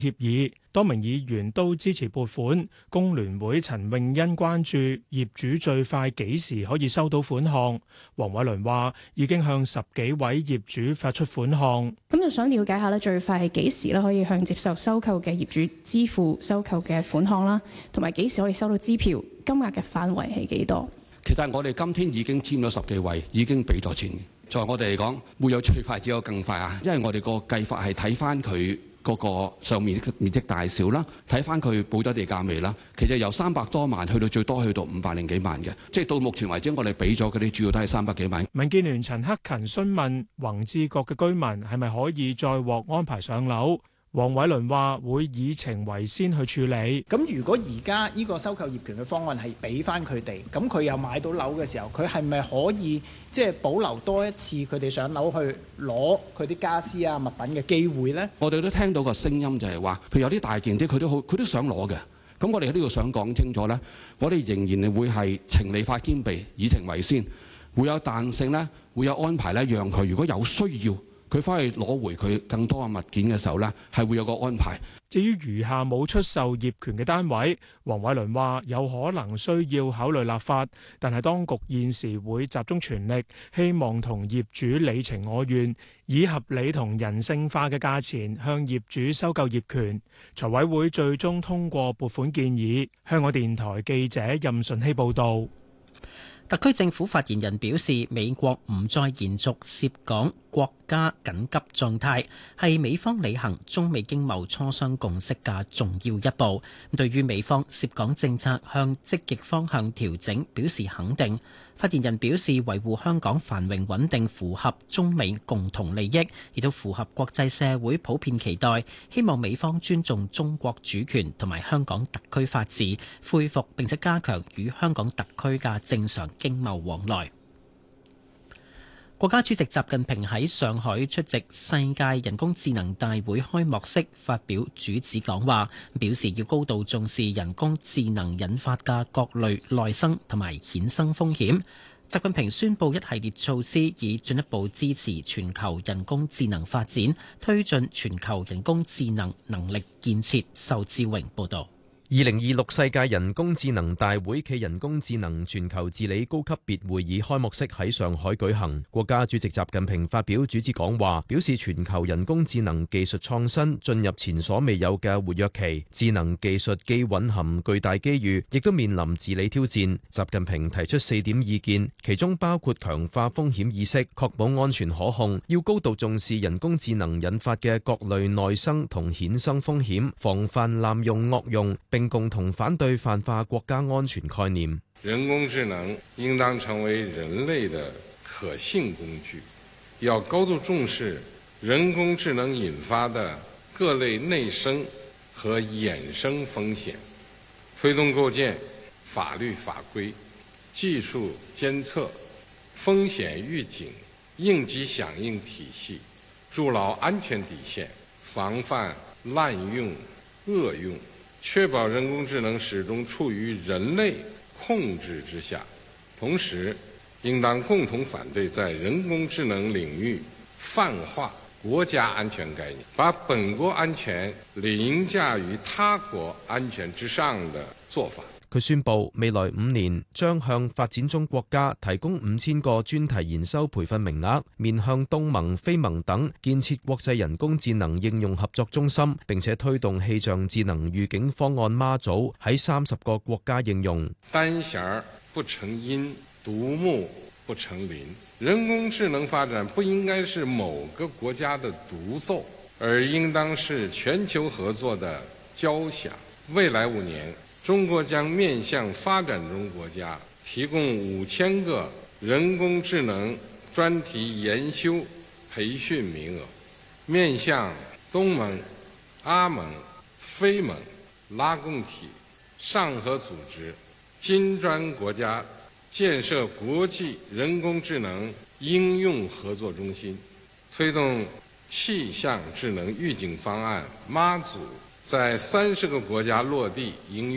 協議，多名議員都支持撥款。工聯會陳穎欣關注業主最快幾時可以收到款項。黃偉綸話已經向10幾位業主發出款項。 咁就想了解下咧，最快係幾時咧可以向接受收購嘅業主支付收購嘅款項啦，同埋幾時可以收到支票，金額嘅範圍係幾多？ 其實我哋今天已經簽咗10幾位，已經俾咗錢。在我哋嚟講，沒有最快，只有更快啊！因為我哋個計法係睇翻佢嗰個上面積大小啦，睇翻佢補咗地價未啦。其實由300多萬去到最多去到500幾萬嘅，即係到目前為止我哋俾咗嗰啲主要都係300幾萬。 民建聯陳克勤詢問宏志閣嘅居民係咪可以再獲安排上樓？黃偉綸話會以情為先去處理。 咁如果而家呢個收購業權嘅方案係俾翻佢哋，咁佢又買到樓嘅時候，佢係咪可以即係保留多一次佢哋上樓去攞佢啲家私啊物品嘅機會呢？ 我哋都聽到個聲音就係話，譬如有啲大件啲，佢都想攞嘅。咁我哋喺呢度想講清楚呢，我哋仍然會係情理法兼備，以情為先，會有彈性呢，會有安排呢，讓佢如果有需要，佢翻去攞回佢更多嘅物件嘅時候呢，係會有個安排。 至於餘下冇出售業權嘅單位，黃偉綸話有可能需要考慮立法，但係當局現時會集中全力，希望同業主你情我願，以合理同人性化嘅價錢向業主收購業權。財委會最終通過撥款建議。香港電台記者任順希報導。 特區政府發言人表示，美國唔再延續涉港國家緊急狀態，係美方履行中美經貿磋商共識嘅重要一步。對於美方涉港政策向積極方向調整，表示肯定。發言人表示，維護香港繁榮穩定符合中美共同利益，亦都符合國際社會普遍期待。希望美方尊重中國主權同埋香港特區法治，恢復並且加強與香港特區嘅正常經貿往來。國家主席習近平喺上海出席世界人工智能大會開幕式發表主旨講話，表示要高度重視人工智能引發嘅各類內生同埋衍生風險。習近平宣布一系列措施，以進一步支持全球人工智能發展，推進全球人工智能能力建設。仇志榮報導。 2026世界人工智能大會暨人工智能全球治理高級別會議開幕式喺上海舉行。國家主席習近平發表主旨講話，表示全球人工智能技術創新進入前所未有嘅活躍期，智能技術既蘊含巨大機遇，亦都面臨治理挑戰。習近平提出4點意見，其中包括強化風險意識，確保安全可控，要高度重視人工智能引發嘅各類內生同衍生風險，防範濫用惡用，並共同反對泛化國家安全概念。 人工智能應當成為人類的可信工具，要高度重視人工智能引發的各類內生和衍生風險，推動構建法律法規、技術監測、風險預警、應急響應體系，築牢安全底線，防範濫用惡用，確保人工智能始終處於人類控制之下。同時，應當共同反對在人工智能領域泛化國家安全概念，把本國安全凌駕於他國安全之上的做法。 佢宣布未來5年將向發展中國家提供5000個專題研修培訓名額，面向東盟、非盟等建設國際人工智能應用合作中心，並且推動氣象智能預警方案媽祖喺30個國家應用。 單弦不成音，獨木不成林。人工智能發展不應該是某個國家的獨奏，而應當是全球合作的交響。未來5年，中國將面向發展中國家提供5000個人工智能專題研修培訓名額，面向東盟、阿盟、非盟、拉共體、上合組織、金磚國家建設國際人工智能應用合作中心，推動氣象智能預警方案媽祖在30個國家落地應用，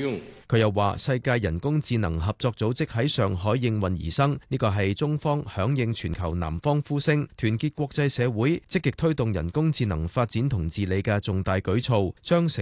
佢又話，世界人工智能合作組織喺上海應運而生，呢個係中方響應全球南方呼聲，團結國際社會，積極推動人工智能發展同治理嘅重大舉措，將成